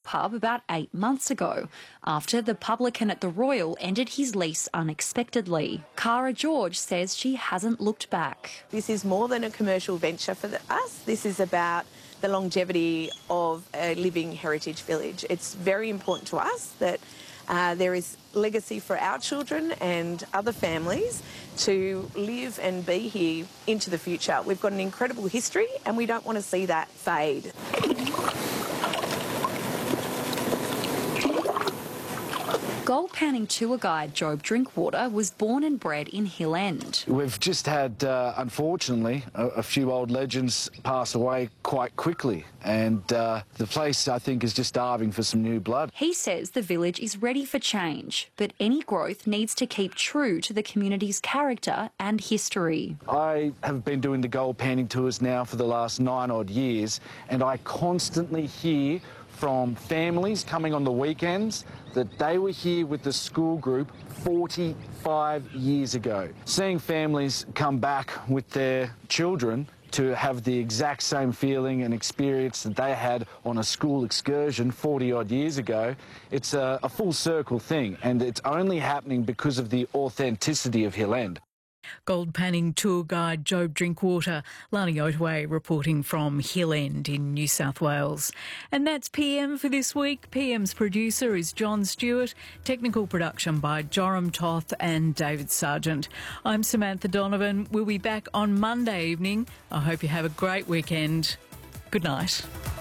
pub about 8 months ago, after the publican at the Royal ended his lease unexpectedly. Cara George says she hasn't looked back. This is more than a commercial venture for us. This is about the longevity of a living heritage village. It's very important to us that there is legacy for our children and other families to live and be here into the future. We've got an incredible history and we don't want to see that fade. Gold panning tour guide Job Drinkwater was born and bred in Hill End. We've just had, unfortunately, a few old legends pass away quite quickly, and the place, I think, is just starving for some new blood. He says the village is ready for change, but any growth needs to keep true to the community's character and history. I have been doing the gold panning tours now for the last 9 odd years, and I constantly hear from families coming on the weekends that they were here with the school group 45 years ago. Seeing families come back with their children to have the exact same feeling and experience that they had on a school excursion 40 odd years ago, it's a full circle thing, and it's only happening because of the authenticity of Hill End. Gold panning tour guide Job Drinkwater, Lani Otway reporting from Hill End in New South Wales. And that's PM for this week. PM's producer is John Stewart. Technical production by Joram Toth and David Sargent. I'm Samantha Donovan. We'll be back on Monday evening. I hope you have a great weekend. Good night.